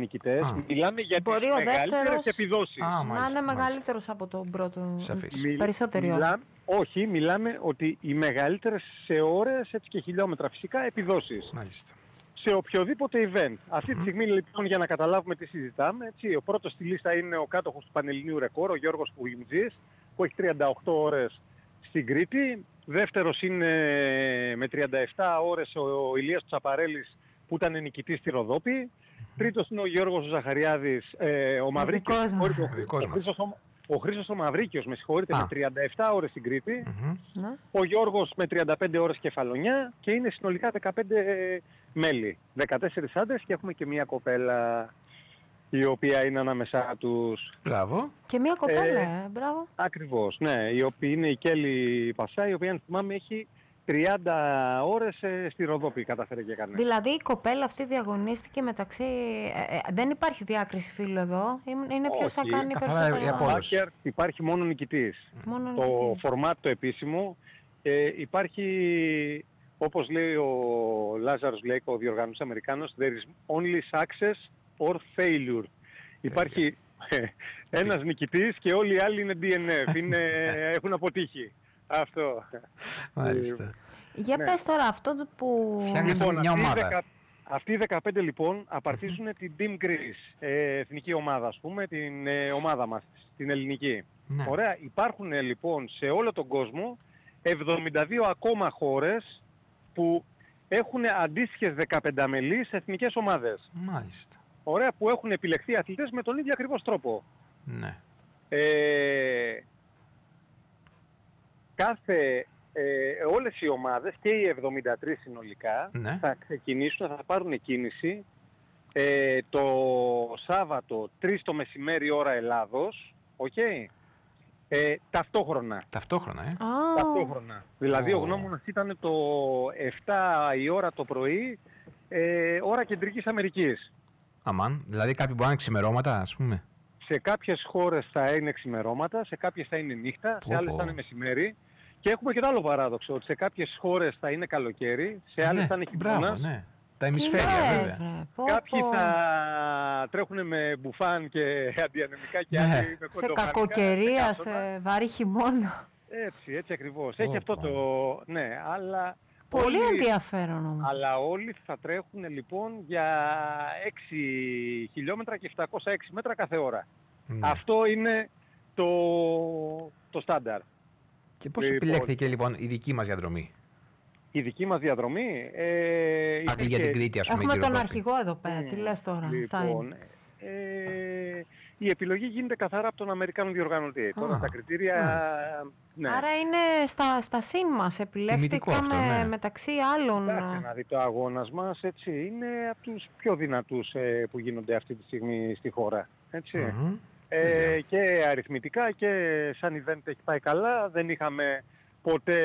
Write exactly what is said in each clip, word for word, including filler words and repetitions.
νικητές. Α. Μιλάμε για τις Μπορεί ο μεγαλύτερες δεύτερος επιδόσεις. Α, να μάλιστα, είναι μάλιστα. μεγαλύτερος από τον πρώτο. Σαφής. Μι- Περισσότερη ώρα. μιλά- Όχι, μιλάμε ότι οι μεγαλύτερες σε ώρες έτσι και χιλιόμετρα φυσικά επιδόσεις. Μάλιστα. Σε οποιοδήποτε event. Αυτή Μμμ. τη στιγμή λοιπόν για να καταλάβουμε τι συζητάμε, έτσι, ο πρώτος στη λίστα είναι ο κάτοχος του πανελληνίου ρεκόρ, ο Γιώργος Πουγιμτζής, που έχει τριάντα οκτώ ώρες στην Κρήτη. Δεύτερος είναι με τριάντα επτά ώρες ο Ηλίας Τσαπαρέλης που ήταν νικητής στη Ροδόπη. Τρίτος είναι ο Γιώργος Ζαχαριάδης, ε, ο Μαυρίκιος, δικός μας. συγχωρείτε, ο, Ο δικός ο, μας. Χρήστος ο, ο Χρήστος ο Μαυρίκιος, με συγχωρείτε, Α. με τριάντα επτά ώρες στην Κρήτη. Μμμ. Ναι. Ο Γιώργος με τριάντα πέντε ώρες Κεφαλονιά και είναι συνολικά δεκαπέντε μέλη. δεκατέσσερις άντρες και έχουμε και μία κοπέλα η οποία είναι ανάμεσά τους. Μπράβο. Και μία κοπέλα, Ε, ε, μπράβο. Ακριβώς, ναι. Η οποία είναι η Κέλλη Πασά, η οποία αν θυμάμαι έχει τριάντα ώρες ε, στη Ροδόπη καταφέρει και έκανε. Δηλαδή η κοπέλα αυτή διαγωνίστηκε μεταξύ. Ε, ε, δεν υπάρχει διάκριση φύλου εδώ. Είναι είναι ποιος θα Όχι, κάνει καθαρά περισσότερο. η απόδοση. Μπάκερ υπάρχει μόνο νικητής. Μόνο Το νικητής. φορμάτ το επίσημο ε, υπάρχει, όπως λέει ο Λάζαρος Λέικο, ο διοργανωτής Αμερικάνος, there is only success or failure. Υπάρχει ε, ένας νικητής και όλοι οι άλλοι είναι ντι εν εφ, είναι, έχουν αποτύχει. Αυτό. Μάλιστα. Για ναι. πες τώρα αυτό το που. Φτιάχνει Λοιπόν, μια αυτοί οι ομάδα. δεκα- αυτοί οι δεκαπέντε λοιπόν απαρτίζουν την Team Greece, ε, εθνική ομάδα ας πούμε, την ε, ομάδα μας, την ελληνική. Ναι. Ωραία, υπάρχουν ε, λοιπόν σε όλο τον κόσμο εβδομήντα δύο ακόμα χώρες που έχουν αντίστοιχες δεκαπενταμελείς εθνικές ομάδες. Μάλιστα. Ωραία, που έχουν επιλεχθεί αθλητές με τον ίδιο ακριβώς τρόπο. Ναι. Ε, κάθε, ε, όλες οι ομάδες και οι εβδομήντα τρεις συνολικά Ναι. θα ξεκινήσουν, θα πάρουν κίνηση ε, το Σάββατο τρεις το μεσημέρι ώρα Ελλάδος, οκ, ε, ταυτόχρονα. Ταυτόχρονα, ε. Α, Ταυτόχρονα. Δηλαδή ο Ω. γνώμονας ήταν το επτά η ώρα το πρωί, ε, ώρα Κεντρικής Αμερικής. Αμάν. Δηλαδή κάποιοι μπορεί να είναι ξημερώματα, ας πούμε. Σε κάποιες χώρες θα είναι ξημερώματα, σε κάποιες θα είναι νύχτα, Πω, σε άλλες πω. θα είναι μεσημέρι. Και έχουμε και το άλλο παράδοξο, ότι σε κάποιες χώρες θα είναι καλοκαίρι, σε άλλες Ναι, θα είναι μπράβο, χειμώνας. ναι. Τα τι ημισφαίρια, λες, βέβαια. ρε, πω, Κάποιοι πω. θα τρέχουν με μπουφάν και αντιανεμικά και Ναι. άλλοι με Σε κοντομανικά, κακοκαιρία, σε καύσωνα. σε βαρύ χειμώνα. Έτσι, έτσι ακριβώς. Πω, Έχει αυτό πω. το... Ναι, αλλά... Πολύ όλοι- ενδιαφέρον όμως. Αλλά όλοι θα τρέχουν λοιπόν για έξι χιλιόμετρα και επτακόσια έξι μέτρα κάθε ώρα. Ναι. Αυτό είναι το, το στάνταρ. Και πώς Λοιπόν. επιλέχθηκε λοιπόν η δική μας διαδρομή. Η δική μας διαδρομή... Ε, Αντί υπήρχε- για την Κρήτη, ας πούμε. Έχουμε η τον Ροδόπη. αρχηγό εδώ πέρα. Τι λες τώρα. θα Λοιπόν, είναι. ε, η επιλογή γίνεται καθαρά από τον Αμερικάνο διοργανωτή. Τώρα Α, τα κριτήρια... μάλιστα. Ναι. Άρα είναι στα, στα σύν μας. Τιμητικό αυτό, Επιλέχθηκαμε ναι. μεταξύ άλλων. Κοιτάξτε να δείτε, ο αγώνας μας έτσι, είναι από τους πιο δυνατούς ε, που γίνονται αυτή τη στιγμή στη χώρα. Έτσι. Μμμ. Ε, Τέλεια. και αριθμητικά και σαν event έχει πάει καλά. Δεν είχαμε ποτέ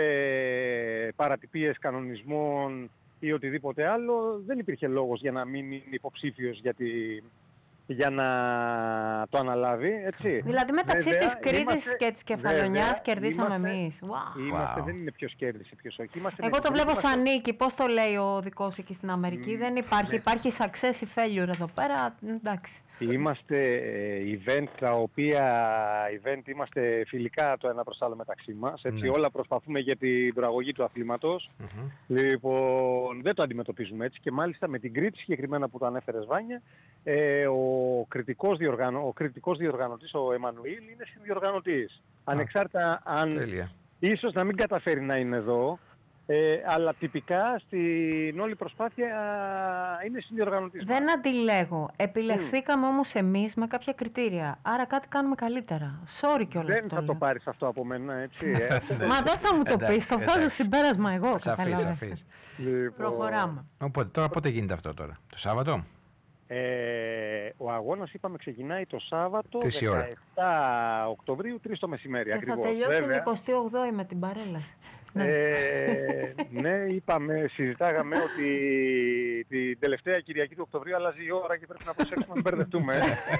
παρατυπίες κανονισμών ή οτιδήποτε άλλο. Δεν υπήρχε λόγος για να μην είναι υποψήφιος για, τη, για να το αναλάβει. Έτσι. Δηλαδή μεταξύ Βέβαια, της Κρήτης είμαστε- και της Κεφαλονιάς βέβαια, κερδίσαμε είμαστε- εμείς. Wow. Είμαστε, Wow. δεν είναι ποιος κέρδισε, ποιος όχι. Είμαστε Εγώ με το την βλέπω Κρήτη, σαν είμαστε- νίκη. Πώς το λέει ο δικός σου εκεί στην Αμερική. Δεν υπάρχει. ναι. Υπάρχει success ή failure εδώ πέρα. Εντάξει. Είμαστε ε, event τα οποία event είμαστε φιλικά το ένα προς το άλλο μεταξύ μας. Έτσι, Ναι. όλα προσπαθούμε για την προαγωγή του αθλήματος. Μμμ. Λοιπόν, δεν το αντιμετωπίζουμε έτσι και μάλιστα με την Κρήτη συγκεκριμένα που το ανέφερες Βάνια, ε, ο, κριτικός διοργανω, ο κριτικός διοργανωτής, ο Εμμανουήλ, είναι συνδιοργανωτής. Ανεξάρτητα αν Τέλεια. ίσως να μην καταφέρει να είναι εδώ, ε, αλλά τυπικά στην όλη προσπάθεια α, είναι συνδιοργανωτής. Δεν αντιλέγω. Επιλεχθήκαμε όμως εμείς με κάποια κριτήρια. Άρα κάτι κάνουμε καλύτερα. Sorry κιόλας Δεν που το θα το λέω. πάρεις αυτό από μένα, έτσι. ε. Μα δεν θα μου το Εντάξει, πεις. Το βγάζω εντάξει. συμπέρασμα εγώ. Σαφής, Καταλάβες. σαφής. Λοιπόν, Προχωράμε. Οπότε, τώρα πότε γίνεται αυτό τώρα. Το Σάββατο. Ε, ο αγώνας είπαμε ξεκινάει το Σάββατο Τρεις η ώρα. δεκαεπτά Οκτωβρίου, τρεις το μεσημέρι Και ακριβώς. θα τελειώσει την Βέβαια, εικοστή ογδόη με την παρέλαση. Ναι. ε, ναι, είπαμε, συζητάγαμε ότι την τελευταία Κυριακή του Οκτωβρίου αλλάζει η ώρα και πρέπει να προσέξουμε να μην μπερδευτούμε.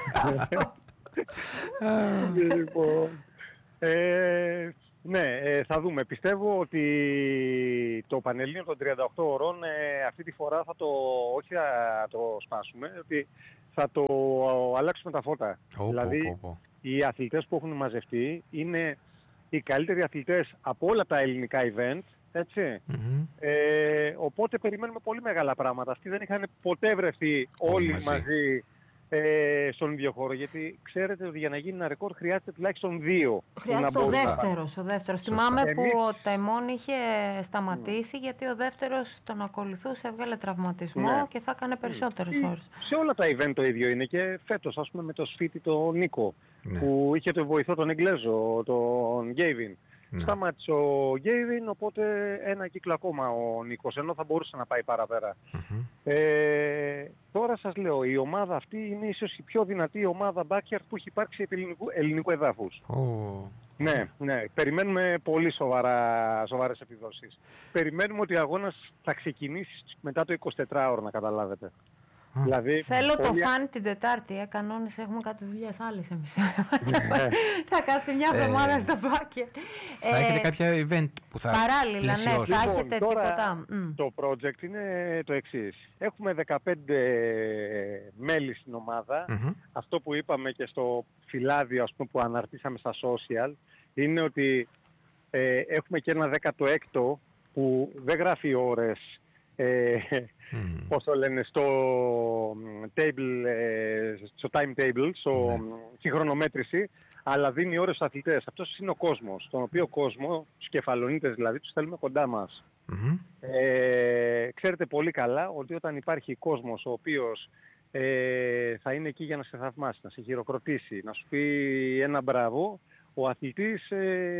Λοιπόν, ε, ναι, ε, θα δούμε. Πιστεύω ότι το Πανελλήνιο των τριάντα οκτώ ωρών ε, αυτή τη φορά θα το, όχι θα το σπάσουμε, ότι θα το αλλάξουμε τα φώτα. Ω, δηλαδή, πω, πω. οι αθλητές που έχουν μαζευτεί είναι οι καλύτεροι αθλητές από όλα τα ελληνικά event, έτσι. Μμμ. Ε, οπότε περιμένουμε πολύ μεγάλα πράγματα. Αυτοί δεν είχαν ποτέ βρεθεί όλοι μαζί. μαζί ε, στον ίδιο χώρο. Γιατί ξέρετε ότι για να γίνει ένα ρεκόρ χρειάζεται τουλάχιστον δύο. Χρειάζεται ο μπορούν να- δεύτερος. Ο δεύτερος. Σωστά. Θυμάμαι Εμείς- που ο Ταϊμόν είχε σταματήσει γιατί ο δεύτερος τον ακολουθούσε, έβγαλε τραυματισμό Ναι. και θα έκανε περισσότερες Ή- ώρες. Σε όλα τα event το ίδιο είναι και φέτος, ας πούμε, με το Σφίτι τον Νίκο, Ναι. που είχε τον βοηθό τον Εγγλέζο, τον Γκέιβιν. Ναι. Σταμάτησε ο Γκέιβιν, οπότε ένα κύκλο ακόμα ο Νίκος, ενώ θα μπορούσε να πάει παραπέρα. Μμμ. Ε, τώρα σας λέω, η ομάδα αυτή είναι ίσως η πιο δυνατή ομάδα backyard που έχει υπάρξει επί ελληνικού, ελληνικού εδάφους. Ω, Ναι, ναι. Περιμένουμε πολύ σοβαρά, σοβαρές επιδόσεις. Περιμένουμε ότι ο αγώνας θα ξεκινήσει μετά το εικοσιτετράωρο, να καταλάβετε. Α. Δηλαδή, Θέλω το όλοι- φαν την Τετάρτη, ε, κανόνες έχουμε κάτι δουλειές άλλες εμείς. Ναι. Θα κάθεται μια Ε, εβδομάδα στο μπάκερ. Θα έχετε κάποια event που θα παράλληλα, ναι, πλαισιώσει. θα Λοιπόν, έχετε τώρα τίποτα. Μμ. Το project είναι το εξής. Έχουμε δεκαπέντε μέλη στην ομάδα. Μμμ. Αυτό που είπαμε και στο φυλάδιο, ας πούμε, που αναρτήσαμε στα social, είναι ότι ε, έχουμε και ένα δέκατο έκτο που δεν γράφει ώρες, ε, Μμ. πώς το λένε, στο μ, table, ε, στο timetable, στο Ναι. μ, στη χρονομέτρηση, αλλά δίνει ώρες στους αθλητές. Αυτός είναι ο κόσμος, τον οποίο κόσμο, τους κεφαλονίτες δηλαδή, τους θέλουμε κοντά μας. Μμμ. Ε, ξέρετε πολύ καλά ότι όταν υπάρχει κόσμος ο οποίος ε, θα είναι εκεί για να σε θαυμάσει, να σε χειροκροτήσει, να σου πει ένα μπράβο, ο αθλητής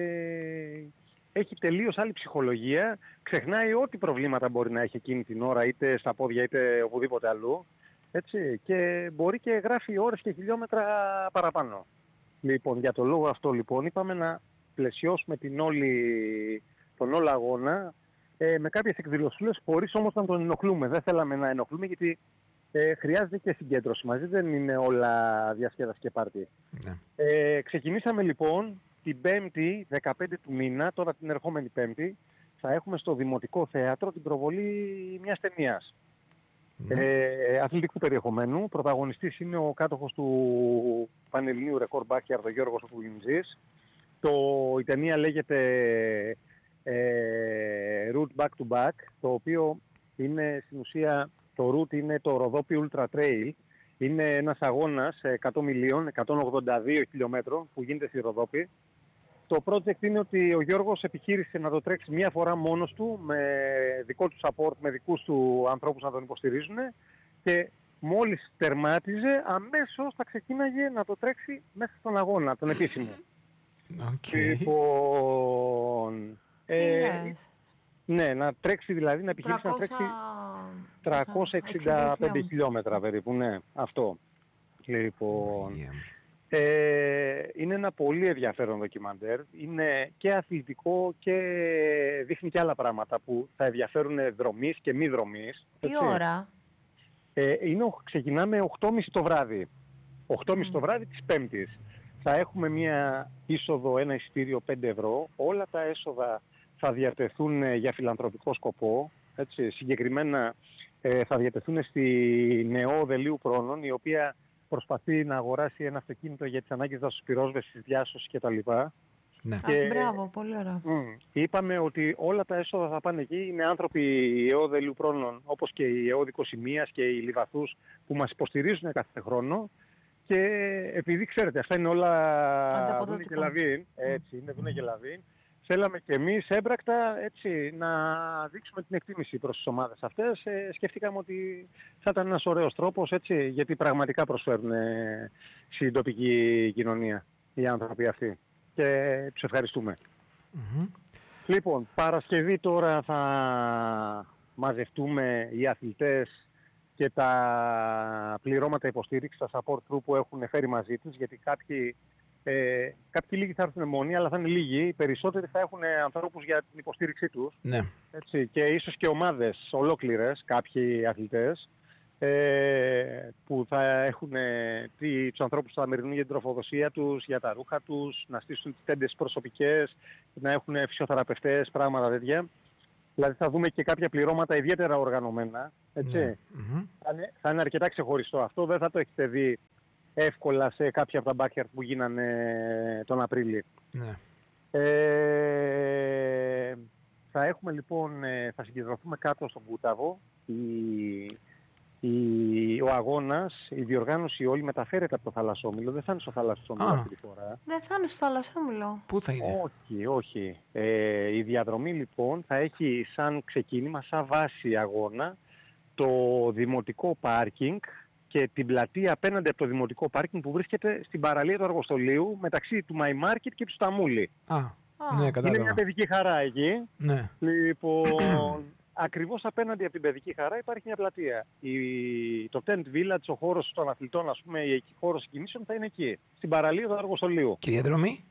ε, έχει τελείως άλλη ψυχολογία, ξεχνάει ό,τι προβλήματα μπορεί να έχει εκείνη την ώρα, είτε στα πόδια είτε οπουδήποτε αλλού, έτσι, και μπορεί και γράφει ώρες και χιλιόμετρα παραπάνω. Λοιπόν, για το λόγο αυτό λοιπόν είπαμε να πλαισιώσουμε την όλη, τον όλο αγώνα ε, με κάποιες εκδηλωσούλες, χωρίς όμως να τον ενοχλούμε. Δεν θέλαμε να ενοχλούμε γιατί ε, χρειάζεται και συγκέντρωση μαζί, δεν είναι όλα διασκέδαση και πάρτι. Ναι. Ε, ξεκινήσαμε λοιπόν την Πέμπτη, δεκαπέντε του μήνα, τώρα την ερχόμενη Πέμπτη, θα έχουμε στο Δημοτικό Θέατρο την προβολή μιας ταινίας. Ναι. Ε, αθλητικού περιεχομένου. Πρωταγωνιστής είναι ο κάτοχος του Πανελληνίου Ρεκόρ Backyard, ο Γιώργος Κουγιουμτζής. Το, η ταινία λέγεται ε, Route Back to Back, το οποίο είναι στην ουσία, το route είναι το Ροδόπι Ultra Trail. Είναι ένας αγώνας εκατό μιλίων, εκατόν ογδόντα δύο χιλιόμετρων που γίνεται στη Ροδόπι. Το project είναι ότι ο Γιώργος επιχείρησε να το τρέξει μία φορά μόνος του, με δικό του support, με δικούς του ανθρώπους να τον υποστηρίζουν, και μόλις τερμάτιζε αμέσως θα ξεκίναγε να το τρέξει μέσα στον αγώνα, τον επίσημο. Οκ. Λοιπόν, Τι ε, λες? ναι, να τρέξει δηλαδή, να επιχειρήσει να τρέξει τριακόσια εξήντα πέντε χιλιόμετρα περίπου, ναι, αυτό. Λοιπόν, Yeah. Ε, είναι ένα πολύ ενδιαφέρον ντοκιμαντέρ. Είναι και αθλητικό και δείχνει και άλλα πράγματα που θα ενδιαφέρουν δρομείς και μη δρομείς. Τι έτσι. ώρα? Ε, είναι, ο- ξεκινάμε οκτώ και μισή το βράδυ. οκτώ και μισή Μμ. το βράδυ της Πέμπτης. Θα έχουμε μια είσοδο, ένα εισιτήριο πέντε ευρώ. Όλα τα έσοδα θα διατεθούν ε, για φιλανθρωπικό σκοπό. Έτσι. Συγκεκριμένα ε, θα διατεθούν στη ΝΕΟ Δελίου Πρόνων, η οποία προσπαθεί να αγοράσει ένα αυτοκίνητο για τις ανάγκες δασοπυρόσβεσης, διάσωσης κτλ. Ναι. Α, Και- μπράβο, πολύ ωραία. Μμ. Είπαμε ότι όλα τα έσοδα θα πάνε εκεί. Είναι άνθρωποι η ΕΟ Δελίου Πρόνων, όπως και η ΕΟ Δικοσημείας και οι Λιβαθούς, που μας υποστηρίζουν κάθε χρόνο. Και επειδή ξέρετε, αυτά είναι όλα δούνε Ανταποδοτικά. και λαβήν, έτσι, είναι δούνε και λαβήν, θέλαμε και εμείς έμπρακτα, έτσι, να δείξουμε την εκτίμηση προς τις ομάδες αυτές. Ε, σκεφτήκαμε ότι θα ήταν ένας ωραίος τρόπος, έτσι, γιατί πραγματικά προσφέρουν ε, στην τοπική κοινωνία οι άνθρωποι αυτοί. Και τους ευχαριστούμε. Μμμ. Λοιπόν, Παρασκευή τώρα θα μαζευτούμε οι αθλητές και τα πληρώματα υποστήριξης, τα support crew που έχουν φέρει μαζί τους, γιατί κάποιοι, ε, κάποιοι λίγοι θα έρθουν μόνοι, αλλά θα είναι λίγοι. Οι περισσότεροι θα έχουν ανθρώπους για την υποστήριξή τους. Ναι. Έτσι, και ίσως και ομάδες ολόκληρες, κάποιοι αθλητές, ε, που θα έχουν ε, τι- τους ανθρώπους που θα μεριμνούν για την τροφοδοσία τους, για τα ρούχα τους, να στήσουν τις τέντες προσωπικές, να έχουν φυσιοθεραπευτές, πράγματα τέτοια. Δηλαδή θα δούμε και κάποια πληρώματα ιδιαίτερα οργανωμένα. Έτσι. Ναι. Mm-hmm. Θα, είναι, θα είναι αρκετά ξεχωριστό αυτό. Δεν θα το έχετε δει εύκολα σε κάποια από τα backyard που γίνανε τον Απρίλιο. Ναι. Ε, θα έχουμε λοιπόν, θα συγκεντρωθούμε κάτω στον Κούταβο. Η, η, ο αγώνας, η διοργάνωση όλη μεταφέρεται από το Θαλασσόμυλο. Δεν θα είναι στο Θαλασσόμυλο Α. αυτή τη φορά. Δεν θα είναι στο Θαλασσόμυλο. Πού θα είναι? Όχι, όχι. Ε, η διαδρομή λοιπόν θα έχει σαν ξεκίνημα, σαν βάση αγώνα, το δημοτικό πάρκινγκ και την πλατεία απέναντι από το δημοτικό πάρκινγκ που βρίσκεται στην παραλία του Αργοστολίου μεταξύ του My Market και του Σταμούλη. Α, Α. ναι, Είναι κατάλαβα. μια παιδική χαρά εκεί. Ναι. Λοιπόν, ακριβώς απέναντι από την παιδική χαρά υπάρχει μια πλατεία. Η, το Tent Village, ο χώρος των αθλητών, ας πούμε, η χώρος κινήσεων θα είναι εκεί, στην παραλία του Αργοστολίου. Και η διαδρομή?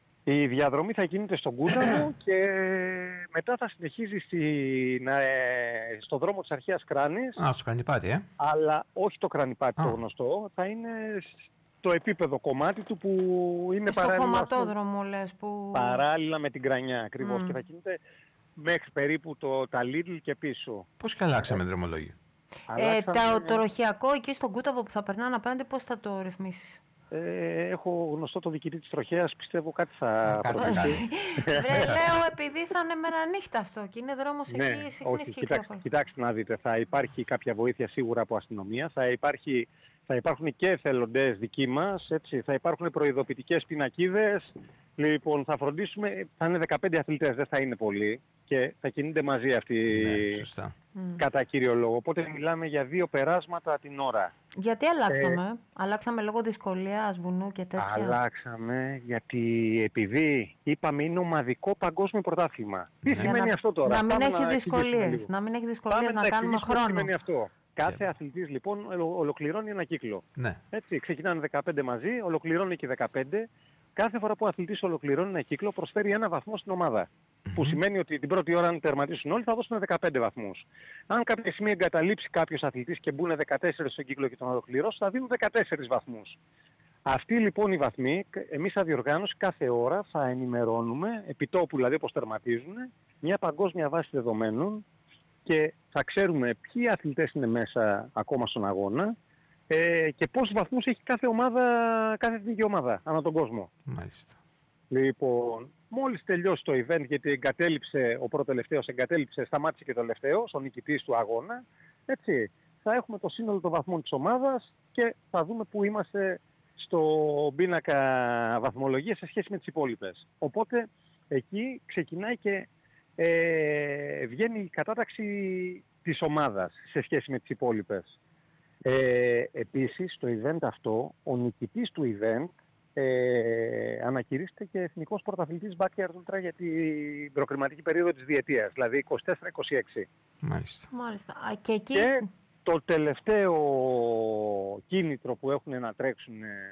Η διαδρομή θα γίνεται στον Κούταβο και μετά θα συνεχίζει στην, ε, στο δρόμο της Αρχαίας Κράνης. Α, στο Κρανιπάτι, ε. Αλλά όχι το Κρανιπάτι Α. το γνωστό, θα είναι στο επίπεδο κομμάτι του που είναι Στο παράλληλα, χωματόδρομο λες που... παράλληλα με την Κρανιά ακριβώς Mm. και θα κινείται μέχρι περίπου το, τα Lidl και πίσω. Πώς και αλλάξαμε δρομολόγιο? Ε, Αλλάξαμε- τα, το ροχιακό εκεί στον Κούταβο που θα περνάνε απέναντι, πώς θα το ρυθμίσεις? Ε, έχω γνωστό το διοικητή της τροχέας, πιστεύω κάτι θα Κάτι θα προτεθεί. Βρε, λέω επειδή θα είναι μέρα νύχτα αυτό και είναι δρόμος Ναι, εκεί συχνής όχι, κοιτάξτε, κυκλοφορίας. κοιτάξτε να δείτε, θα υπάρχει κάποια βοήθεια σίγουρα από αστυνομία, θα, υπάρχει, θα υπάρχουν και εθελοντές δικοί μας, έτσι, θα υπάρχουν προειδοποιητικές πινακίδες, λοιπόν θα φροντίσουμε, θα είναι δεκαπέντε αθλητές, δεν θα είναι πολλοί και θα κινούνται μαζί αυτοί Ναι, σωστά. Μμ. κατά κύριο λόγο, οπότε μιλάμε για δύο περάσματα την ώρα. Γιατί αλλάξαμε? Αλλάξαμε λόγω δυσκολίας, βουνού και τέτοια. Αλλάξαμε γιατί επειδή είπαμε είναι ομαδικό παγκόσμιο πρωτάθλημα. Τι Ναι. σημαίνει να, αυτό τώρα? να μην Πάμε έχει εξηγήσουμε λίγο. δυσκολίες. Να μην έχει δυσκολίες Πάμε να να κάνουμε εξηγήσουμε τι χρόνο. σημαίνει αυτό. Κάθε Yeah. αθλητής λοιπόν ολο- ολοκληρώνει ένα κύκλο. Ναι. Έτσι, ξεκινάνε δεκαπέντε μαζί, ολοκληρώνει και δεκαπέντε. Κάθε φορά που ο αθλητής ολοκληρώνει ένα κύκλο προσφέρει ένα βαθμό στην ομάδα. Που σημαίνει ότι την πρώτη ώρα αν τερματίσουν όλοι θα δώσουν δεκαπέντε βαθμούς. Αν κάποια στιγμή εγκαταλείψει κάποιος αθλητής και μπουν δεκατέσσερα στον κύκλο και τον ολοκληρώσει θα δίνουν δεκατέσσερα βαθμούς. Αυτοί λοιπόν οι βαθμοί, εμείς σαν διοργάνωση κάθε ώρα θα ενημερώνουμε, επιτόπου δηλαδή όπως τερματίζουν, μια παγκόσμια βάση δεδομένων και θα ξέρουμε ποιοι αθλητές είναι μέσα ακόμα στον αγώνα ε, και πόσους βαθμούς έχει κάθε ομάδα, κάθε εθνική ομάδα ανά τον κόσμο. Μάλιστα. Λοιπόν, μόλις τελειώσει το event, γιατί εγκατέλειψε ο προτελευταίος, εγκατέλειψε, σταμάτησε και το τελευταίος, ο νικητής του αγώνα, έτσι, θα έχουμε το σύνολο των βαθμών της ομάδας και θα δούμε που είμαστε στο πίνακα βαθμολογίας σε σχέση με τις υπόλοιπες. Οπότε εκεί ξεκινάει και ε, βγαίνει η κατάταξη της ομάδας σε σχέση με τις υπόλοιπες. Ε, επίσης, στο event αυτό, ο νικητής του event ε, ανακηρύσσεται και εθνικός πρωταθλητής Backyard Ultra για την προκριματική περίοδο της διετίας, δηλαδή είκοσι τέσσερα είκοσι έξι. Μάλιστα. Μάλιστα. Α, και εκεί... Και το τελευταίο κίνητρο που έχουν να τρέξουν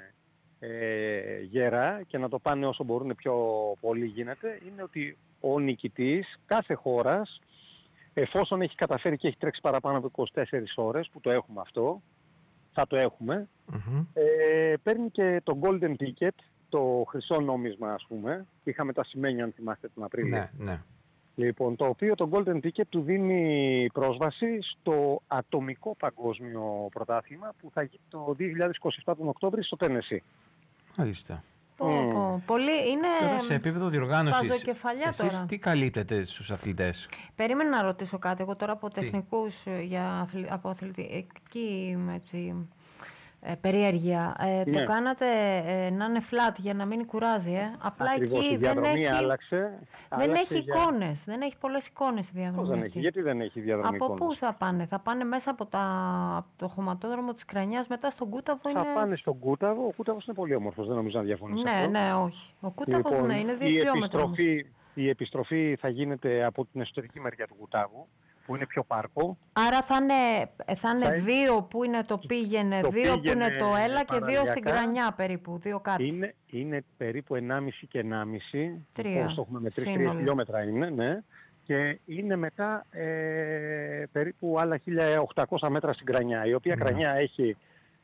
ε, γερά και να το πάνε όσο μπορούν πιο πολύ γίνεται, είναι ότι ο νικητής κάθε χώρας, εφόσον έχει καταφέρει και έχει τρέξει παραπάνω από είκοσι τέσσερις ώρες, που το έχουμε αυτό, θα το έχουμε, Μμμ. ε, παίρνει και το golden ticket, το χρυσό νόμισμα ας πούμε, είχαμε τα σημαίνια αν θυμάστε τον Απρίλιο. Ναι, ναι. Λοιπόν, το οποίο το golden ticket του δίνει πρόσβαση στο ατομικό παγκόσμιο πρωτάθλημα που θα γίνει το δύο χιλιάδες είκοσι επτά τον Οκτώβριο στο Τένεσι. Μάλιστα. Πω, πω. Πολύ είναι... Τώρα σε επίπεδο διοργάνωσης, παζοκεφαλιά εσείς τώρα. τι καλύπτετε στους αθλητές? Περίμενα να ρωτήσω κάτι. Εγώ τώρα από Τι? τεχνικούς ε, για αθλη... από αθλητική έτσι, ε, περιέργεια. Ε, Ναι. Το κάνατε ε, να είναι flat για να μην κουράζει. Ε. Απλά Ακριβώς, εκεί η δεν διαδρομή έχει, άλλαξε. δεν άλλαξε έχει για- εικόνες. Δεν έχει πολλές εικόνες η Πώς διαδρομή δεν αυτή. έχει, γιατί δεν έχει διαδρομή Από πού εικόνες? θα πάνε? Θα πάνε μέσα από, τα... από το χωματόδρομο της Κρανιάς μετά στον Κούταβο Θα είναι... πάνε στον Κούταβο, ο Κούταβος είναι πολύ όμορφος, δεν νομίζω να διαφωνείς Ναι, αυτό. ναι, όχι. Ο Κούταβος Λοιπόν, ναι, είναι δύο η χιλιόμετρα όμως. επιστροφή, η επιστροφή θα γίνεται από την εσωτερική μεριά του Κούταβου, που είναι πιο πάρκο. Άρα θα είναι, θα είναι Θα είναι- δύο που είναι το πήγαινε, το δύο που είναι πήγαινε το έλα και δύο στην παραλιακά. Κρανιά περίπου, δύο κάτι. Είναι, είναι περίπου ενάμιση και ενάμιση. Τρία. Όπως το έχουμε μετρήσει, Σύνολο. τρία χιλιόμετρα είναι, ναι. Και είναι μετά ε, περίπου άλλα χίλια οκτακόσια μέτρα στην Κρανιά, η οποία Ναι. Κρανιά έχει,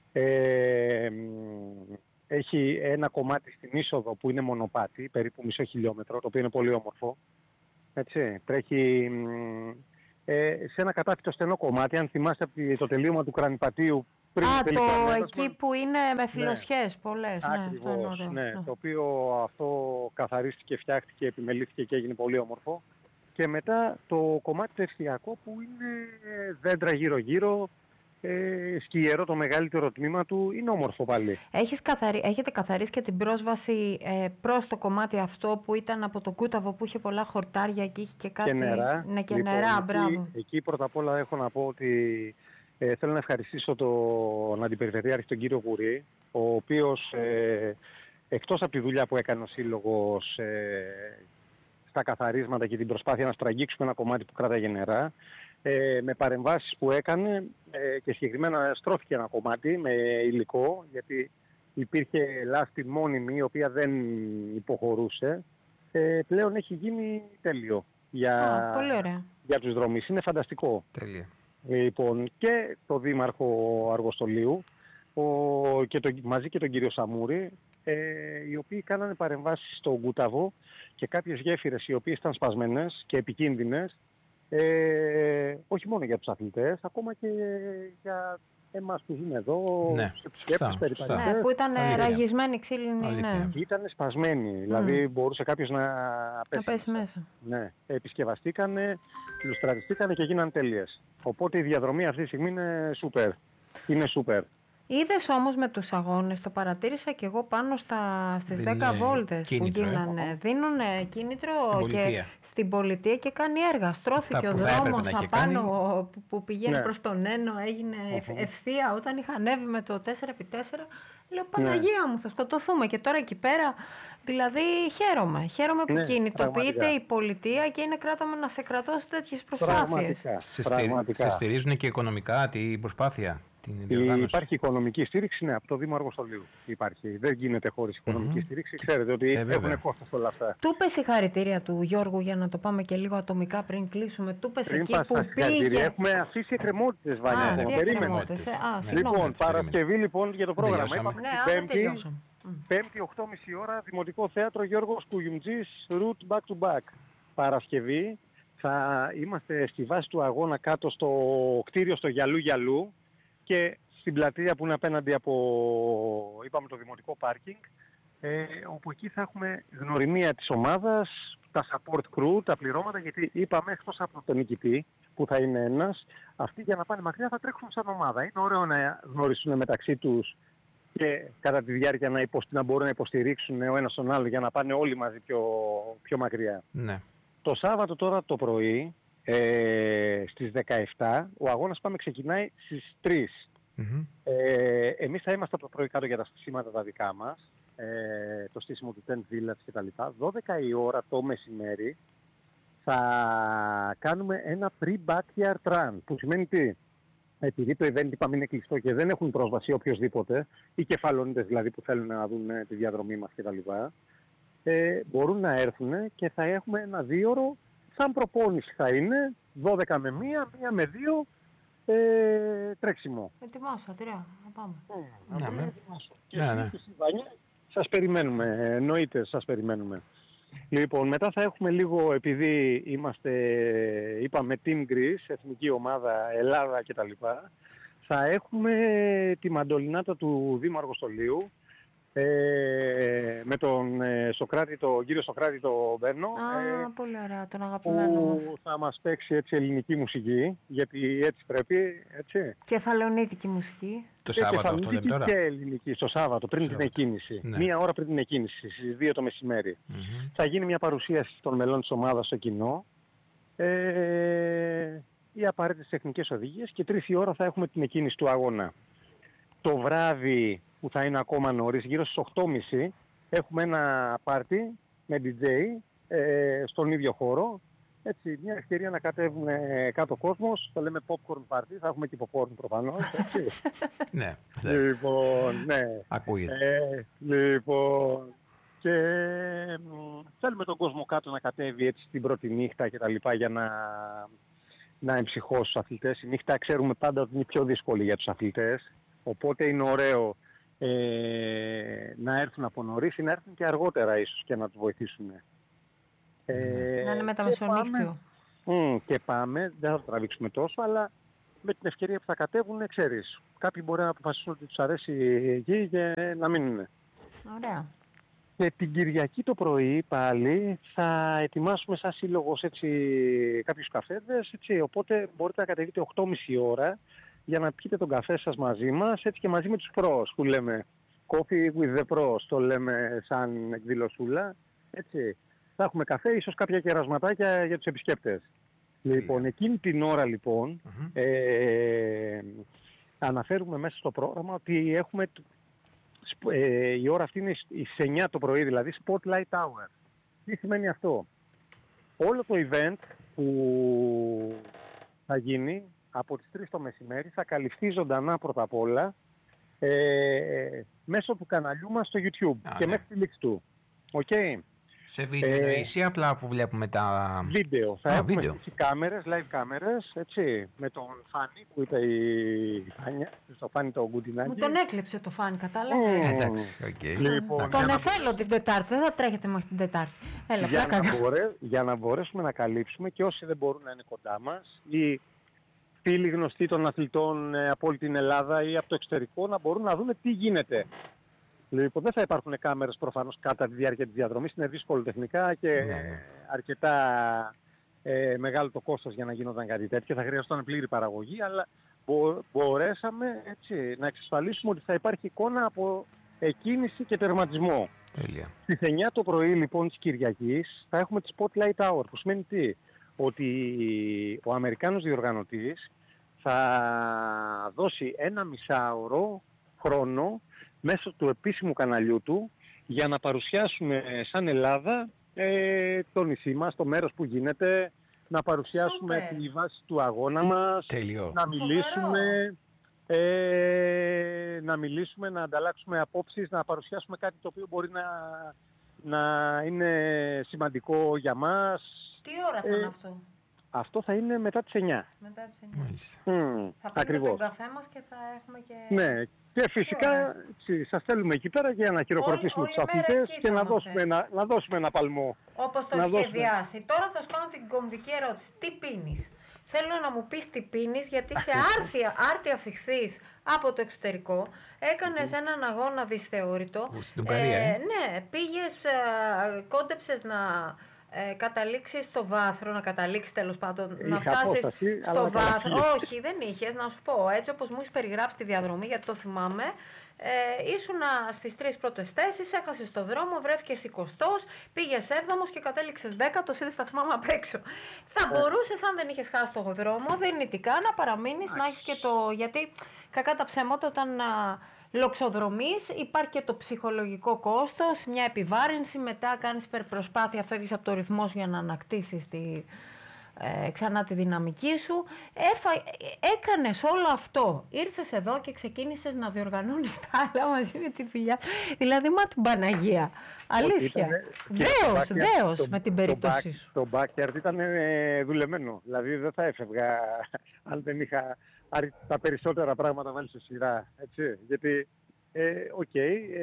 ε, μ, έχει ένα κομμάτι στην είσοδο που είναι μονοπάτι, περίπου μισό χιλιόμετρο, το οποίο είναι πολύ όμορφο. Έτσι, τρέχει μ, ε, σε ένα κατάφυτο στενό κομμάτι, αν θυμάστε από τη- το τελείωμα του Κρανιπατίου πριν Α, τελικό το ανέβασμα. εκεί που είναι με φιλοσιές πολλές. Ναι, αυτό είναι Ακριβώς, ωραίο. ναι. Ναι. Το οποίο αυτό καθαρίστηκε, φτιάχτηκε, επιμελήθηκε και έγινε πολύ όμορφο. Και μετά το κομμάτι το ευθυακό που είναι δέντρα γύρω-γύρω, ε, σκιερό το μεγαλύτερο τμήμα του, είναι όμορφο πάλι. Έχεις καθαρι... Έχετε καθαρίσει και την πρόσβαση ε, προς το κομμάτι αυτό που ήταν από το Κούταβο που είχε πολλά χορτάρια και είχε και κάτι... Και νερά. Ναι, και Λοιπόν, νερά, εκεί, μπράβο. εκεί πρώτα απ' όλα έχω να πω ότι ε, θέλω να ευχαριστήσω τον Αντιπεριφερειάρχη τον κύριο Γουρή, ο οποίος ε, εκτός από τη δουλειά που έκανε ο Σύλλογος ε, στα καθαρίσματα και την προσπάθεια να στραγγίξουμε ένα κομμάτι που κράταγε νερά, ε, με παρεμβάσεις που έκανε ε, και συγκεκριμένα στρώθηκε ένα κομμάτι με υλικό, γιατί υπήρχε λάστη μόνιμη η οποία δεν υποχωρούσε. Ε, πλέον έχει γίνει τέλειο για, Α, πολύ ωραία. για τους δρόμους. Είναι φανταστικό. Τέλεια. Λοιπόν, και το Δήμαρχο Αργοστολίου ο, και το, μαζί και τον κύριο Σαμούρη, ε, οι οποίοι κάνανε παρεμβάσεις στον Κούταβο και κάποιες γέφυρες οι οποίες ήταν σπασμένες και επικίνδυνες, ε, όχι μόνο για τους αθλητές, ακόμα και για εμάς που ζούμε εδώ, Ναι, σε επισκέπτες, σωστά, περιπατητές. Ναι, που ήταν Αλήθεια. ραγισμένη ξύλινη. Αλήθεια. Ναι. Ήταν σπασμένοι, δηλαδή μπορούσε κάποιος να Να πέσει. πέσει μέσα. Ναι, επισκευαστήκανε, λουστραριστήκανε και γίναν τέλειες. Οπότε η διαδρομή αυτή τη στιγμή είναι σούπερ. Είναι σούπερ. Είδες όμως με τους αγώνες, το παρατήρησα και εγώ πάνω στα, στις Δίνουνε δέκα βόλτες που κίνητρο, ε. γίνανε. Δίνουν κίνητρο Στην και πολιτεία. στην πολιτεία και κάνει έργα. Στρώθηκε Αυτά ο που θα έπρεπε δρόμος να είχε απάνω κάνει. που, που πηγαίνει Ναι. προς τον Ένο, έγινε ευ- ευθεία. Όταν είχα ανέβει με το τέσσερα επί τέσσερα, λέω Ναι. Παναγία μου, θα σκοτωθούμε. Και τώρα εκεί πέρα, δηλαδή χαίρομαι. Χαίρομαι που Ναι, κινητοποιείται πραγματικά. η πολιτεία και είναι κράταμε να σε κρατώ σε τέτοιες προσπάθειες. Πραγματικά. Σε, στηρι... πραγματικά. σε στηρίζουν και οικονομικά την προσπάθεια, την διοργάνωση. Υπάρχει οικονομική στήριξη, ναι, από το Δήμο Αργοστολίου. Υπάρχει. Δεν γίνεται χωρίς οικονομική Μμμ. στήριξη. Ξέρετε ότι Ε, βέβαια. έχουν κόστος όλα αυτά. Του είπε συγχαρητήρια του Γιώργου για να το πάμε και λίγο ατομικά πριν κλείσουμε. Του είπε Πριν εκεί πας που στα συγχαρητήρια, πήγε. έχουμε αφήσει εκκρεμότητες, Βάνια. Α, ακόμα. τι Περίμενε. εκκρεμότητες, ε, Α, Ναι. συγγνώμη. Λοιπόν, Έτσι, περίμενε. Παρασκευή λοιπόν για το πρόγραμμα. τελειώσαμε. Είπαμε Ναι, την α, δεν Πέμπτη, τελειώσαμε. Μμ. Πέμπτη οκτώ και μισή ώρα, Δημοτικό Θέατρο Γιώργος Κουγιουμτζής, route back to back. Παρασκευή θα είμαστε στη βάση του αγώνα κάτω στο κτίριο στο Γιαλού Γιαλού και στην πλατεία που είναι απέναντι από, είπαμε, το Δημοτικό Πάρκινγκ, ε, όπου εκεί θα έχουμε γνωριμία της ομάδας, τα support crew, τα πληρώματα, γιατί είπαμε εκτός από τον νικητή που θα είναι ένας, αυτοί για να πάνε μακριά θα τρέξουν σαν ομάδα. Είναι ωραίο να γνωριστούν μεταξύ τους και κατά τη διάρκεια να, υποσ... να μπορούν να υποστηρίξουν ο ένας τον άλλο για να πάνε όλοι μαζί πιο, πιο μακριά. Ναι. Το Σάββατο τώρα το πρωί, ε, στις δεκαεπτά, ο αγώνας πάμε ξεκινάει στις τρεις. Μμμ. Ε, εμείς θα είμαστε από το πρωί κάτω για τα στήσιματα τα δικά μας, ε, το στήσιμο του Tent Village κτλ. δώδεκα η ώρα το μεσημέρι θα κάνουμε ένα pre-backyard run, που σημαίνει τι? Επειδή το event είπαμε είναι κλειστό και δεν έχουν πρόσβαση οποιοσδήποτε, οι κεφαλονίτες δηλαδή που θέλουν να δουν ε, τη διαδρομή μας κτλ. Ε, μπορούν να έρθουν και θα έχουμε ένα δίωρο, σαν προπόνηση θα είναι, δώδεκα με μία, μία με δύο, ε, τρέξιμο. Ετοιμάσα, τυριά, να πάμε. Ναι, Να ναι. Και Ναι, εσείς ναι. στη Σιβάνια σας περιμένουμε, εννοείται σας περιμένουμε. Λοιπόν, μετά θα έχουμε λίγο, επειδή είμαστε, είπαμε, Team Greece, εθνική ομάδα, Ελλάδα κτλ. Θα έχουμε τη μαντολινάτα του Δήμου Αργοστολίου, ε, με τον ε, Σοκράτη, τον κύριο Σοκράτη τον Μπέρνο, Α, ε, πολύ ωραία, τον αγαπημένο μας. που θα μας παίξει έτσι ελληνική μουσική, γιατί έτσι πρέπει, έτσι. Κεφαλαιονίτικη μουσική. Το Και Σάββατο αυτό λέμε κεφαλονίτικη τώρα. και ελληνική, στο Σάββατο, πριν την Σάββατο. εκκίνηση. Ναι. Μία ώρα πριν την εκκίνηση, στις δύο το μεσημέρι. Μμμ. Θα γίνει μια παρουσίαση των μελών της ομάδας στο κοινό, ε, οι απαραίτητες τεχνικές οδηγίες, και τρεις η ώρα θα έχουμε την εκκίνηση του αγώνα. Το βράδυ, που θα είναι ακόμα νωρίς, γύρω στις οκτώ και μισή, έχουμε ένα πάρτι με ντι τζέι ε, στον ίδιο χώρο. Έτσι, μια ευκαιρία να κατέβουν ε, κάτω κόσμος, το λέμε popcorn party, θα έχουμε και popcorn προφανώς, έτσι. Ναι, εντάξει. Λοιπόν, ναι. Ακούγεται. Ε, λοιπόν, και μ, θέλουμε τον κόσμο κάτω να κατέβει έτσι την πρώτη νύχτα και τα λοιπά για να, να εμψυχώσει τους αθλητές. Η νύχτα ξέρουμε πάντα ότι είναι πιο δύσκολη για τους αθλητές, οπότε είναι ωραίο ε, να έρθουν από νωρίς ή να έρθουν και αργότερα ίσως και να τους βοηθήσουν. Ε, να είναι με τα μεσονύκτιο. Mm, και πάμε, δεν θα το τραβήξουμε τόσο, αλλά με την ευκαιρία που θα κατέβουν, ξέρεις, κάποιοι μπορεί να αποφασίσουν ότι τους αρέσει εκεί και να μείνουν. Ωραία. Και την Κυριακή το πρωί πάλι θα ετοιμάσουμε σαν σύλλογος έτσι, κάποιους καφέδες, έτσι, οπότε μπορείτε να κατεβείτε οκτώ και μισή ώρα για να πιείτε τον καφέ σας μαζί μας, έτσι και μαζί με τους pros που λέμε. Coffee with the pros, το λέμε σαν εκδηλωσούλα, έτσι. Θα έχουμε καφέ, ίσως κάποια κερασματάκια για τους επισκέπτες. Λοιπόν, εκείνη την ώρα λοιπόν, mm-hmm. ε, αναφέρουμε μέσα στο πρόγραμμα ότι έχουμε, ε, η ώρα αυτή είναι στις εννιά το πρωί, δηλαδή Spotlight Hour. Τι σημαίνει αυτό? Όλο το event που θα γίνει από τις τρεις το μεσημέρι θα καλυφθεί ζωντανά πρώτα απ' όλα ε, μέσω του καναλιού μας στο YouTube ah, και ναι. μέχρι τη λήξη του. Okay. Σε βίντεο εννοείς ή απλά που βλέπουμε τα... Βίντεο. Θα ah, έχουμε βίντεο. κάμερες, live κάμερες, έτσι, με τον Φάνη που είπε η Φάνια, στο Φάνη το Γκουντινάκι. Μου τον έκλεψε το Φάνη, κατάλαβε. Mm. Εντάξει, okay. Λοιπόν, τον να... εθέλω την Τετάρτη, δεν θα τρέχετε μέχρι την Τετάρτη. Έλα, για, να μπορέ... για να μπορέσουμε να καλύψουμε και όσοι δεν μπορούν να είναι κοντά μας ή φίλοι γνωστοί των αθλητών από όλη την Ελλάδα ή από το εξωτερικό να μπορούν να δουν τι γίνεται. Λοιπόν, δεν θα υπάρχουν κάμερες προφανώς κατά τη διάρκεια της διαδρομής, είναι δύσκολο τεχνικά και ναι. αρκετά ε, μεγάλο το κόστος για να γινόταν κάτι τέτοιο. Θα χρειαζόταν πλήρη παραγωγή, αλλά μπο, μπορέσαμε έτσι, να εξασφαλίσουμε ότι θα υπάρχει εικόνα από εκκίνηση και τερματισμό. Τέλεια. Στις εννιά το πρωί λοιπόν της Κυριακής θα έχουμε τη Spotlight Hour, που σημαίνει τι? Ότι ο Αμερικάνος διοργανωτής θα δώσει ένα μισάωρο χρόνο μέσω του επίσημου καναλιού του για να παρουσιάσουμε σαν Ελλάδα ε, το νησί μας, το μέρος που γίνεται, να παρουσιάσουμε Super. τη βάση του αγώνα μας, Τέλειο. να μιλήσουμε, ε, να μιλήσουμε, να ανταλλάξουμε απόψεις, να παρουσιάσουμε κάτι το οποίο μπορεί να, να είναι σημαντικό για μας. Τι ώρα θα ε, είναι αυτό? Αυτό θα είναι μετά τις εννιά. Μετά τις εννιά. Mm, θα πίνουμε τον καφέ μας και θα έχουμε και... Ναι. Και φυσικά σας θέλουμε εκεί πέρα για να χειροκροτήσουμε τους αθλητές και να δώσουμε, να, να δώσουμε ένα παλμό. Όπως το σχεδιάσει. Δώσουμε... Τώρα θα σου κάνω την κομβική ερώτηση. Τι πίνεις? Θέλω να μου πεις τι πίνεις, γιατί σε άρτια, άρτια φιχθείς από το εξωτερικό έκανες έναν αγώνα δυσθεώρητο. Στην Ουγγαρία, ε, ε. Ναι, πήγες, ε, κόντεψες να... Ε, καταλήξεις στο βάθρο, να καταλήξεις τέλος πάντων, Είχα να φτάσεις απόσταση, στο βάθρο. Όχι, δεν είχες, να σου πω, έτσι όπως μου έχεις περιγράψει τη διαδρομή, γιατί το θυμάμαι, ε, ήσουνα στις τρεις πρώτες θέσεις, έχασες το δρόμο, βρέθηκες εικοστός, πήγες έβδομος και κατέληξες δέκατος, είδες τα θυμάμαι απ' έξω. Θα ε. μπορούσες, αν δεν είχες χάσει το δρόμο, δυνητικά να παραμείνεις, να έχεις και το... Γιατί κακά τα ψέματα όταν... Να, λοξοδρομείς, υπάρχει και το ψυχολογικό κόστος, μια επιβάρυνση, μετά κάνεις υπερπροσπάθεια, φεύγεις από το ρυθμό σου για να ανακτήσεις τη, ε, ξανά τη δυναμική σου. Έφα, έκανες όλο αυτό, ήρθες εδώ και ξεκίνησες να διοργανώνεις τα άλλα μαζί με τη δουλειά. Δηλαδή, μα την Παναγία, αλήθεια. Δέος, δέος με την περίπτωσή σου. Το backyard ήταν ε, δουλεμένο, δηλαδή δεν θα έφευγα αν δεν είχα... τα περισσότερα πράγματα βάλει σε σειρά, έτσι, γιατί, οκ, ε, okay,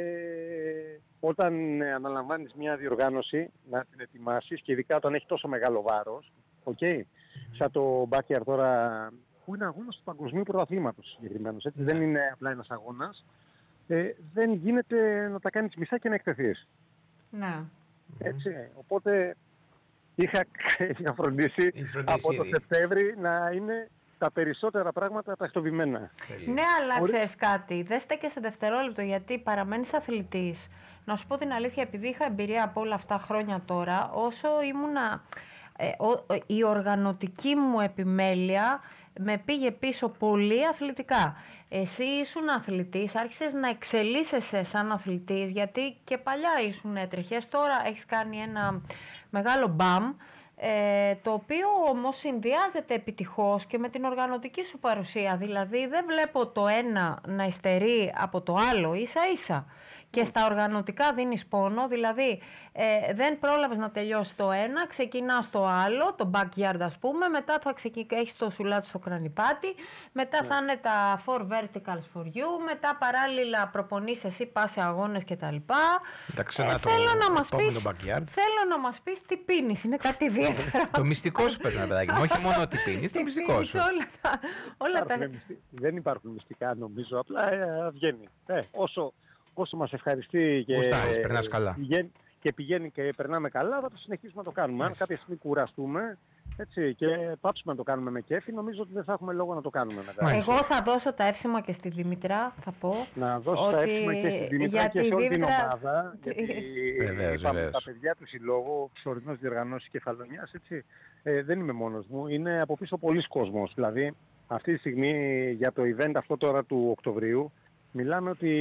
ε, όταν ε, αναλαμβάνεις μια διοργάνωση να την ετοιμάσεις και ειδικά όταν έχει τόσο μεγάλο βάρος, οκ, okay, σαν το Backyard τώρα, που είναι αγώνας του παγκοσμίου πρωταθλήματος συγκεκριμένος, έτσι, δεν είναι απλά ένας αγώνας, ε, δεν γίνεται να τα κάνεις μισά και να εκτεθείς. Ναι. Έτσι, οπότε είχα, είχα φροντίσει από το Σεπτέμβρη να είναι τα περισσότερα πράγματα τακτοποιημένα. Ναι, αλλά ξέρεις κάτι, δεν στέκεσαι σε δευτερόλεπτο, γιατί παραμένεις αθλητής. Να σου πω την αλήθεια, επειδή είχα εμπειρία από όλα αυτά χρόνια τώρα, όσο ήμουνα, ε, ο, η οργανωτική μου επιμέλεια με πήγε πίσω πολύ αθλητικά. Εσύ ήσουν αθλητής, άρχισες να εξελίσσεσαι σαν αθλητής, γιατί και παλιά ήσουν έτρεχες, τώρα έχεις κάνει ένα μεγάλο μπαμ. ε, το οποίο όμως συνδυάζεται επιτυχώς και με την οργανωτική σου παρουσία. Δηλαδή δεν βλέπω το ένα να υστερεί από το άλλο ίσα ίσα. Και στα οργανωτικά δίνεις πόνο, δηλαδή ε, δεν πρόλαβες να τελειώσει το ένα, ξεκινάς το άλλο, το backyard ας πούμε, μετά θα ξεκι... έχεις το σουλάτι στο κρανιπάτι, μετά yeah. θα είναι τα four verticals for you, μετά παράλληλα προπονείς εσύ, πας σε αγώνες κτλ. Ε, θέλω, το, να μας πεις, θέλω να μας πεις τι πίνεις, είναι κάτι ιδιαίτερο. Το μυστικό σου παίρνει, παιδάκι μου, όχι μόνο τι πίνεις, το μυστικό σου. Όλα τα, όλα τα... Δεν υπάρχουν μυστικά νομίζω, απλά ε, βγαίνει. Ε, όσο... Όσο μας ευχαριστεί και, Μουστάρεις, περνάς καλά. Πηγαίνει, και πηγαίνει και περνάμε καλά, θα το συνεχίσουμε να το κάνουμε. Αν κάποια στιγμή κουραστούμε έτσι, και πάψουμε να το κάνουμε με κέφι, νομίζω ότι δεν θα έχουμε λόγο να το κάνουμε μετά. Εγώ θα δώσω τα εύσημα και στη Δήμητρα, θα πω. Να δώσω ότι... τα εύσημα και στη Δήμητρα και σε όλη την ομάδα. Γιατί βεβαίως, είπαμε, βεβαίως. Τα παιδιά του συλλόγου, Ξωρινός Διοργανώσεις Κεφαλονιάς, έτσι, ε, δεν είμαι μόνος μου. Είναι από πίσω πολλής κόσμος. Δηλαδή, αυτή τη στιγμή για το event αυτό τώρα του Οκτωβρίου, μιλάμε ότι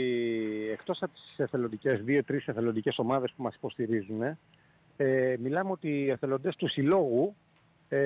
εκτός από τις εθελοντικές, δύο-τρεις εθελοντικές ομάδες που μας υποστηρίζουν, ε, μιλάμε ότι οι εθελοντές του συλλόγου ε,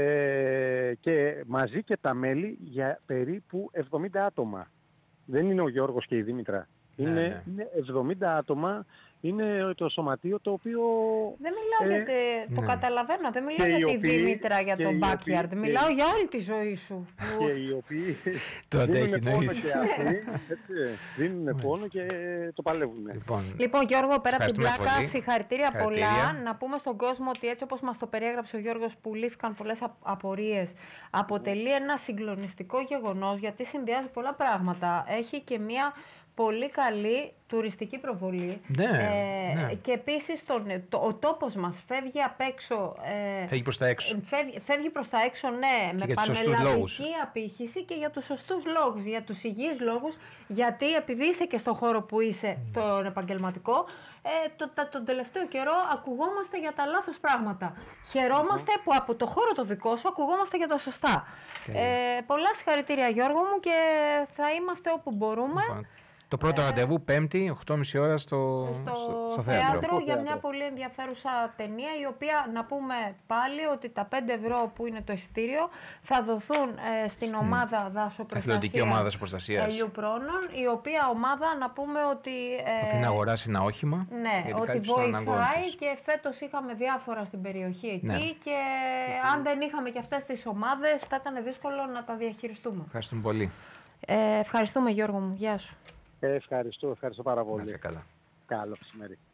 και μαζί και τα μέλη για περίπου εβδομήντα άτομα. Δεν είναι ο Γιώργος και η Δήμητρα. Είναι, ναι, ναι. είναι εβδομήντα άτομα. Είναι το σωματείο το οποίο... Δεν μιλάω ε, για το ναι. καταλαβαίνω, δεν μιλάω για τη οποίοι, Δήμητρα, για τον backyard. οποίοι, μιλάω και, για όλη τη ζωή σου. Και οι οποίοι το αντέχει δίνουν πόνο νοείς. και αυτοί, έτσι, δίνουν πόνο και το παλεύουν. Λοιπόν, λοιπόν Γιώργο, πέρα από την πλάκα, πολύ. συγχαρητήρια, Συγχαρητήρια πολλά. Να πούμε στον κόσμο ότι έτσι όπως μας το περιέγραψε ο Γιώργος, που λύθηκαν πολλές απορίες, αποτελεί ένα συγκλονιστικό γεγονός, γιατί συνδυάζει πολλά πράγματα. Έχει και μία πολύ καλή τουριστική προβολή. Ναι, ε, ναι. Και επίσης τον, το, ο τόπος μας φεύγει απ' έξω. Ε, φεύγει προς τα έξω. Φεύγει, φεύγει προς τα έξω, ναι, και με για τους σωστούς λόγους. πανελλαδική απήχηση και για τους σωστούς λόγους, για τους υγιείς λόγους, γιατί επειδή είσαι και στον χώρο που είσαι, mm. τον επαγγελματικό, ε, το, το, τον τελευταίο καιρό ακουγόμαστε για τα λάθος πράγματα. Χαιρόμαστε mm. που από το χώρο το δικό σου ακουγόμαστε για τα σωστά. Okay. Ε, πολλά συγχαρητήρια Γιώργο μου και θα είμαστε όπου μπορούμε. Mm. Το πρώτο ε, ραντεβού Πέμπτη, οκτώ και μισή ώρα στο, στο, στο, στο θέατρο, θέατρο. Για μια πολύ ενδιαφέρουσα ταινία, η οποία να πούμε πάλι ότι τα πέντε ευρώ που είναι το εισιτήριο θα δοθούν ε, στην, στην ομάδα δάσοπροστασίας Ελιού Πρόνων, η οποία ομάδα να πούμε ότι... Ε, θα να αγοράσει ένα όχημα. Ναι, ότι βοηθάει και φέτος είχαμε διάφορα στην περιοχή εκεί ναι. και okay. αν δεν είχαμε και αυτές τις ομάδες θα ήταν δύσκολο να τα διαχειριστούμε. Ευχαριστούμε πολύ. Ε, ευχαριστούμε Γιώργο μου, γεια σου. Ευχαριστώ, ευχαριστώ πάρα πολύ. Να είσαι καλά. Καλό μεσημέρι.